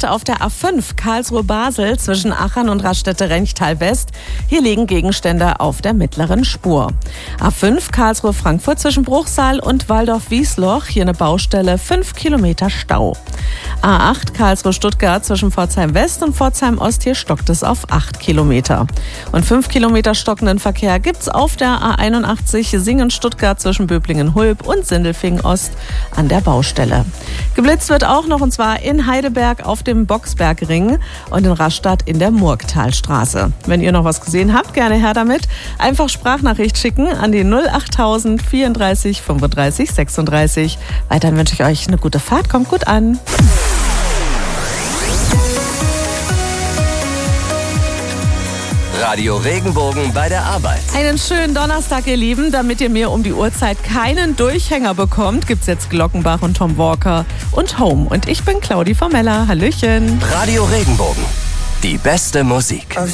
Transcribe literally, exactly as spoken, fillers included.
Start auf der A fünf Karlsruhe-Basel zwischen Achern und Raststätte-Renchtal-West. Hier liegen Gegenstände auf der mittleren Spur. A fünf Karlsruhe-Frankfurt zwischen Bruchsal und Waldorf-Wiesloch. Hier eine Baustelle, fünf Kilometer Stau. A acht Karlsruhe-Stuttgart zwischen Pforzheim-West und Pforzheim-Ost. Hier stockt es auf acht Kilometer. Und fünf Kilometer stockenden Verkehr gibt's auf der A einundachtzig Singen-Stuttgart zwischen Böblingen-Hulb und Sindelfingen-Ost an der Baustelle. Geblitzt wird auch noch, und zwar in Heidelberg auf dem Boxbergring und in Rastatt in der Murgtalstraße. Wenn ihr noch was gesehen habt, gerne her damit. Einfach Sprachnachricht schicken an die null achttausend vierunddreißig fünfunddreißig sechsunddreißig. Weiterhin wünsche ich euch eine gute Fahrt. Kommt gut an. Radio Regenbogen bei der Arbeit. Einen schönen Donnerstag, ihr Lieben. Damit ihr mir um die Uhrzeit keinen Durchhänger bekommt, gibt's jetzt Glockenbach und Tom Walker und Home. Und ich bin Claudi Formella. Hallöchen. Radio Regenbogen. Die beste Musik.